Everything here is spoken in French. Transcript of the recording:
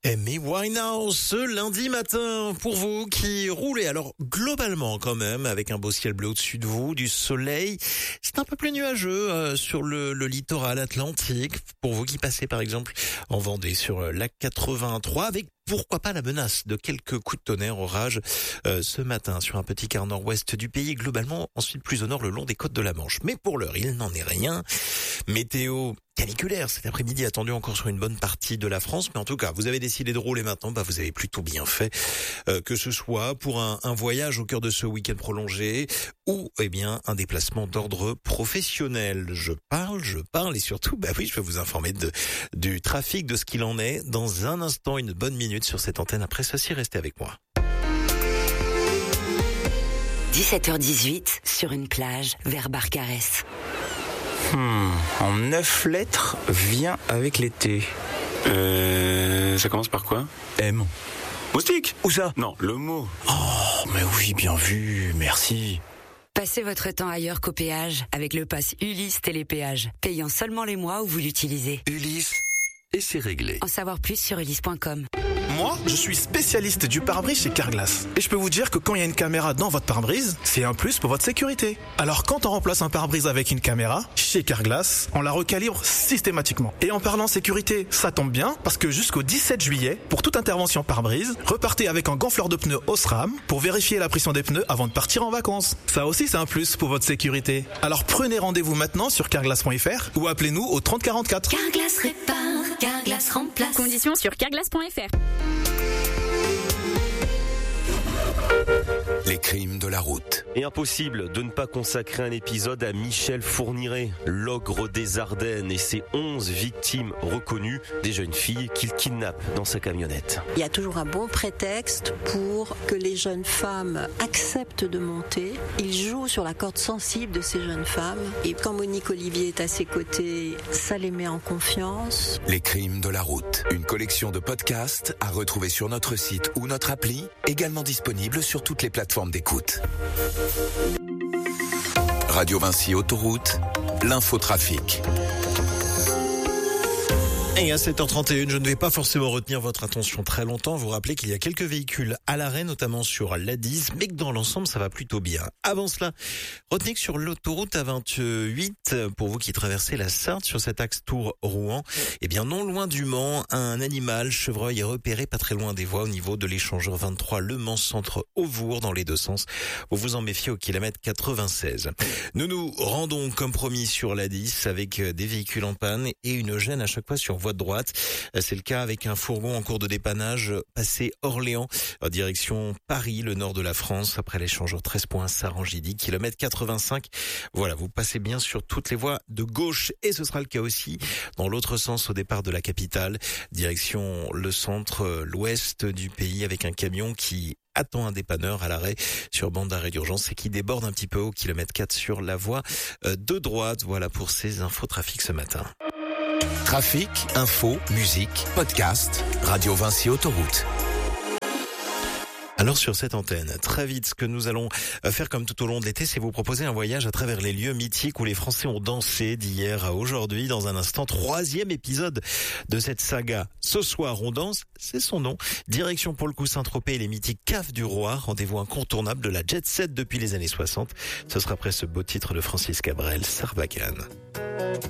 Amy Winehouse, ce lundi matin, pour vous qui roulez, alors globalement quand même, avec un beau ciel bleu au-dessus de vous, du soleil, c'est un peu plus nuageux sur le littoral atlantique, pour vous qui passez par exemple en Vendée sur la 83, avec pourquoi pas la menace de quelques coups de tonnerre, orages ce matin sur un petit quart nord-ouest du pays, globalement ensuite plus au nord le long des côtes de la Manche. Mais pour l'heure, il n'en est rien. Météo caniculaire cet après-midi attendu encore sur une bonne partie de la France, mais en tout cas, vous avez décidé de rouler maintenant, vous avez plutôt bien fait, que ce soit pour un voyage au cœur de ce week-end prolongé ou un déplacement d'ordre professionnel. Je parle et surtout, je vais vous informer du trafic, de ce qu'il en est dans un instant, une bonne minute sur cette antenne. Après ceci, restez avec moi. 17h18 sur une plage vers Barcarès. En 9 lettres, vient avec l'été. Ça commence par quoi? M. Moustique? Où ça? Non, le mot. Oh, mais oui, bien vu, merci. Passez votre temps ailleurs qu'au péage avec le pass Ulysse Télépéage, payant seulement les mois où vous l'utilisez. Ulysse, et c'est réglé. En savoir plus sur ulysse.com. Moi, je suis spécialiste du pare-brise chez Carglass. Et je peux vous dire que quand il y a une caméra dans votre pare-brise, c'est un plus pour votre sécurité. Alors quand on remplace un pare-brise avec une caméra, chez Carglass, on la recalibre systématiquement. Et en parlant sécurité, ça tombe bien, parce que jusqu'au 17 juillet, pour toute intervention pare-brise, repartez avec un gonfleur de pneus Osram pour vérifier la pression des pneus avant de partir en vacances. Ça aussi, c'est un plus pour votre sécurité. Alors prenez rendez-vous maintenant sur carglass.fr ou appelez-nous au 30 44. Carglass répare, Carglass remplace. Conditions sur carglass.fr. Les crimes de la route. Et impossible de ne pas consacrer un épisode à Michel Fourniret, l'ogre des Ardennes et ses 11 victimes reconnues, des jeunes filles qu'il kidnappe dans sa camionnette. Il y a toujours un bon prétexte pour que les jeunes femmes acceptent de monter. Il joue sur la corde sensible de ces jeunes femmes. Et quand Monique Olivier est à ses côtés, ça les met en confiance. Les crimes de la route. Une collection de podcasts à retrouver sur notre site ou notre appli, également disponible sur toutes les plateformes d'écoute. Radio Vinci Autoroute, l'infotrafic. Et à 7h31, je ne vais pas forcément retenir votre attention très longtemps. Vous rappelez qu'il y a quelques véhicules à l'arrêt, notamment sur l'A10, mais que dans l'ensemble, ça va plutôt bien. Avant cela, retenez que sur l'autoroute A28, pour vous qui traversez la Sarthe, sur cet axe Tours-Rouen, non loin du Mans, un animal chevreuil est repéré pas très loin des voies au niveau de l'échangeur 23 Le Mans Centre Auvour dans les deux sens. Vous vous en méfiez au kilomètre 96. Nous nous rendons comme promis sur l'A10 avec des véhicules en panne et une gêne à chaque fois sur voie de droite. C'est le cas avec un fourgon en cours de dépannage passé Orléans en direction Paris, le nord de la France, après l'échangeur 13 points Sarangidy, kilomètre 85. Voilà, vous passez bien sur toutes les voies de gauche et ce sera le cas aussi dans l'autre sens au départ de la capitale, direction le centre, l'ouest du pays avec un camion qui attend un dépanneur à l'arrêt sur bande d'arrêt d'urgence et qui déborde un petit peu au kilomètre 4 sur la voie de droite. Voilà pour ces infos trafic ce matin. Trafic, info, musique, podcast, Radio Vinci Autoroute. Alors sur cette antenne, très vite, ce que nous allons faire comme tout au long de l'été, c'est vous proposer un voyage à travers les lieux mythiques où les Français ont dansé d'hier à aujourd'hui. Dans un instant, 3e épisode de cette saga. Ce soir, on danse, c'est son nom. Direction pour le coup Saint-Tropez et les mythiques Caves du Roi. Rendez-vous incontournable de la jet set depuis les années 60. Ce sera après ce beau titre de Francis Cabrel, Sarbacane.